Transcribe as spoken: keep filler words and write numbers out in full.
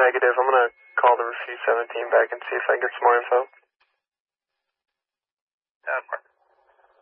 negative. I'm going to call the Refuse seventeen back and see if I can get some more info. Uh, Mark.